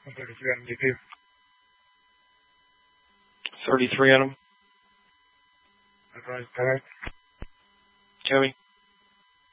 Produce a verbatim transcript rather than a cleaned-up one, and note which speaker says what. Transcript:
Speaker 1: one thirty-three on D P.
Speaker 2: thirty-three on them.
Speaker 1: Advise, Copy.
Speaker 2: Copy.